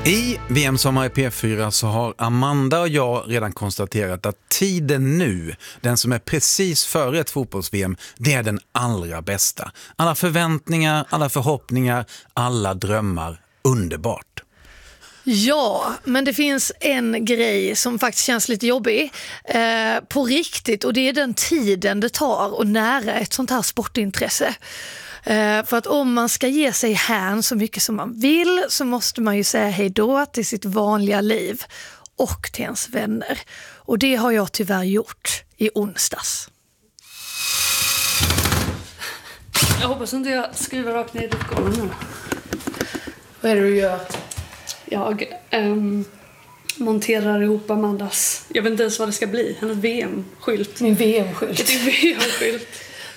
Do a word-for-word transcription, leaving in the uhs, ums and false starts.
I V M-sommar i P fyra så har Amanda och jag redan konstaterat att tiden nu, den som är precis före ett fotbolls-V M, det är den allra bästa. Alla förväntningar, alla förhoppningar, alla drömmar. Underbart. Ja, men det finns en grej som faktiskt känns lite jobbig eh, på riktigt, och det är den tiden det tar att nära ett sånt här sportintresse. Eh, för att om man ska ge sig hän så mycket som man vill så måste man ju säga hej då till sitt vanliga liv och till ens vänner. Och det har jag tyvärr gjort i onsdags. Jag hoppas inte jag skriver rakt ner i ditt golv nu. Vad är det du gör? Jag ähm, monterar ihop Amandas, jag vet inte ens vad det ska bli, hennes V M-skylt. Min V M-skylt. Det är V M-skylt.